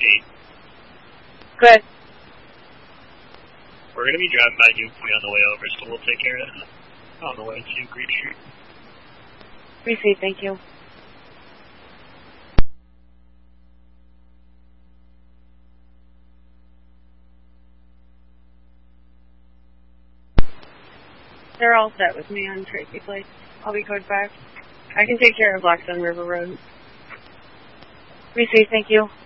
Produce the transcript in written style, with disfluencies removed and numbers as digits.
Pete. Good. We're going to be driving by Newport on the way over, so we'll take care of it on the way to Green Street. Receive, thank you. They're all set with me on Tracy Place. I'll be code 5. I can take care of Blackstone River Road. Receive, thank you.